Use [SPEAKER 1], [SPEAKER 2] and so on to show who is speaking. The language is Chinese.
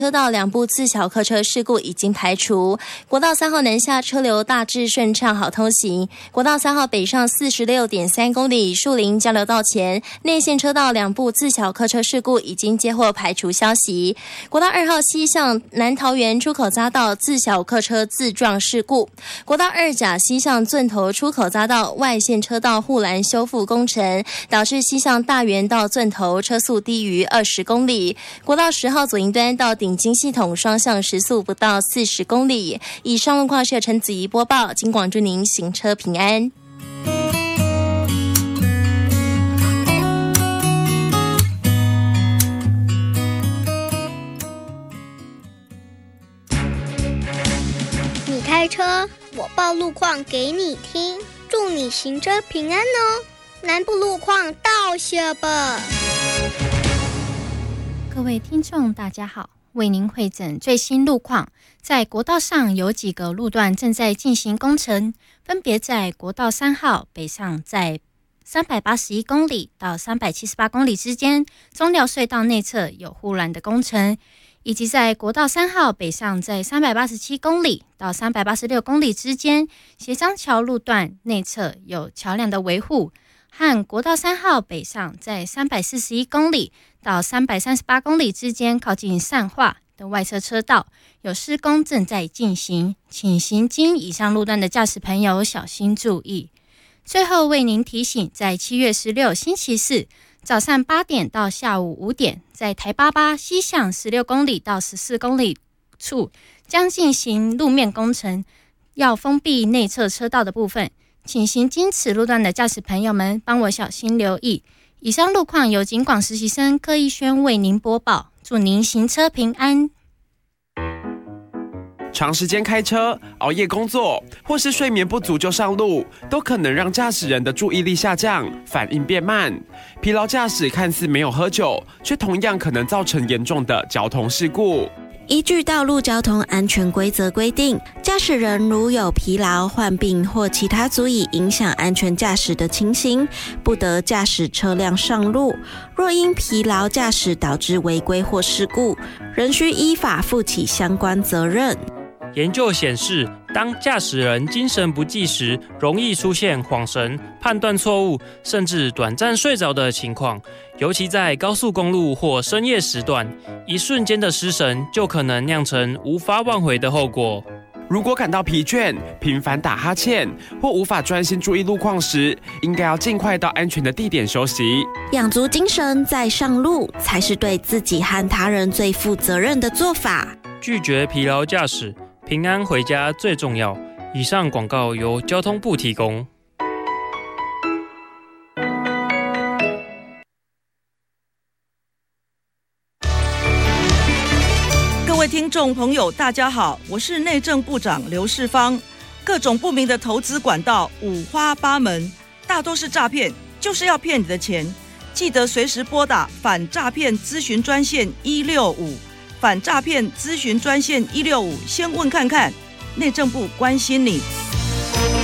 [SPEAKER 1] 车道2部自小客车事故已经排除，国道3号南下车流大致顺畅好通行。国道3号北上 46.3 公里树林交流道前内线车道2部自小客车事故已经接获排除消息。国道2号西向南桃园出口匝道自小客车自撞事故。国道2甲西向圳头出口匝道外线车道护栏修复工程，导致西向大园到圳头车速低于20公里。国道10号左营端到顶经系统双向时速不到40公里。以上路况是由陈子怡播报，警广祝您行车平安。
[SPEAKER 2] 你开车，我报路况给你听，祝你行车平安哦。南部路况到些吧。
[SPEAKER 3] 各位听众大家好，为您汇整最新路况。在国道上有几个路段正在进行工程，分别在国道3号北上在381公里到378公里之间，中寮隧道内侧有护栏的工程，以及在国道3号北上在387公里到386公里之间，协商桥路段内侧有桥梁的维护，和国道3号北上在341公里到338公里之间，靠近善化的外侧车道有施工正在进行，请行经以上路段的驾驶朋友小心注意。最后为您提醒，在7月16星期四早上8点到下午5点，在台88西向16公里到14公里处将进行路面工程，要封闭内侧车道的部分，请行经此路段的驾驶朋友们帮我小心留意。以上路况由警广实习生柯逸轩为您播报，祝您行车平安。
[SPEAKER 4] 长时间开车、熬夜工作，或是睡眠不足就上路，都可能让驾驶人的注意力下降，反应变慢。疲劳驾驶看似没有喝酒，却同样可能造成严重的交通事故。
[SPEAKER 5] 依据道路交通安全规则规定，驾驶人如有疲劳、患病或其他足以影响安全驾驶的情形，不得驾驶车辆上路。若因疲劳驾驶导致违规或事故，仍需依法负起相关责任。
[SPEAKER 6] 研究显示，当驾驶人精神不济时，容易出现恍神、判断错误，甚至短暂睡着的情况。尤其在高速公路或深夜时段，一瞬间的失神就可能酿成无法挽回的后果。
[SPEAKER 4] 如果感到疲倦、频繁打哈欠或无法专心注意路况时，应该要尽快到安全的地点休息，
[SPEAKER 5] 养足精神再上路，才是对自己和他人最负责任的做法。
[SPEAKER 6] 拒绝疲劳驾驶，平安回家最重要。以上广告由交通部提供。
[SPEAKER 7] 各位听众朋友大家好，我是内政部长刘世芳。各种不明的投资管道五花八门，大都是诈骗，就是要骗你的钱。记得随时拨打反诈骗咨询专线165，反诈骗咨询专线165，先问看看，内政部关心你。